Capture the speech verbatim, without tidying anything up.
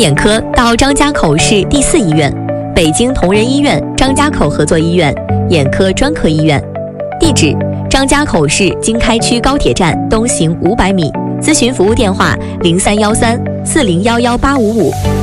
眼科到张家口市第四医院、北京同仁医院张家口合作医院眼科专科医院。地址：张家口市经开区高铁站东行五百米。咨询服务电话：零三幺三四零幺幺八五五。